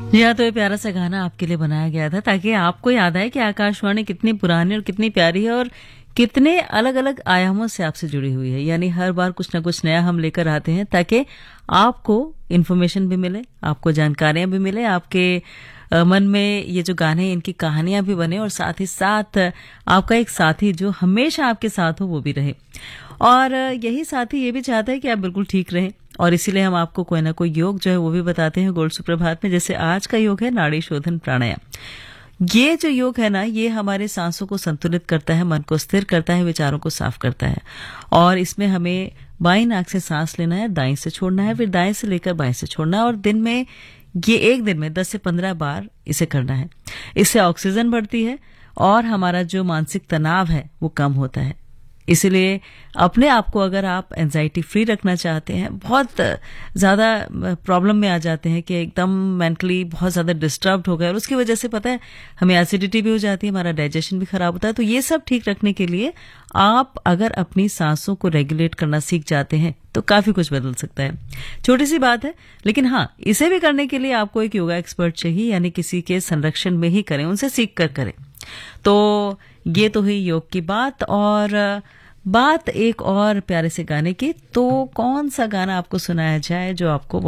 जी हाँ, तो ये प्यारा सा गाना आपके लिए बनाया गया था ताकि आपको याद आए कि आकाशवाणी कितनी पुरानी और कितनी प्यारी है और कितने अलग अलग आयामों से आपसे जुड़ी हुई है। यानी हर बार कुछ ना कुछ नया हम लेकर आते हैं ताकि आपको इन्फॉर्मेशन भी मिले, आपको जानकारियां भी मिले, आपके मन में ये जो गाने हैं इनकी कहानियां भी बने और साथ ही साथ आपका एक साथी जो हमेशा आपके साथ हो वो भी रहे। और यही साथी ये भी चाहता है कि आप बिल्कुल ठीक रहें और इसीलिए हम आपको कोई ना कोई योग जो है वो भी बताते हैं गोल्ड सुप्रभात में। जैसे आज का योग है नाड़ी शोधन प्राणायाम। ये जो योग है ना, ये हमारे सांसों को संतुलित करता है, मन को स्थिर करता है, विचारों को साफ करता है। और इसमें हमें बाईं नाक से सांस लेना है, दाईं से छोड़ना है, फिर दाएं से लेकर बाएं से छोड़ना है और दिन में ये एक दिन में 10 से 15 बार इसे करना है। इससे ऑक्सीजन बढ़ती है और हमारा जो मानसिक तनाव है वो कम होता है। इसलिए अपने आप को अगर आप एंजाइटी फ्री रखना चाहते हैं, बहुत ज़्यादा प्रॉब्लम में आ जाते हैं कि एकदम मेंटली बहुत ज़्यादा डिस्टर्ब्ड हो गए और उसकी वजह से पता है हमें एसिडिटी भी हो जाती है, हमारा डाइजेशन भी खराब होता है। तो ये सब ठीक रखने के लिए आप अगर अपनी सांसों को रेगुलेट करना सीख जाते हैं तो काफ़ी कुछ बदल सकता है। छोटी सी बात है, लेकिन हाँ, इसे भी करने के लिए आपको एक योगा एक्सपर्ट चाहिए, यानी किसी के संरक्षण में ही करें, उनसे सीख कर करें। तो ये तो हुई योग की बात। और बात एक और प्यारे से गाने की, तो कौन सा गाना आपको सुनाया जाए जो आपको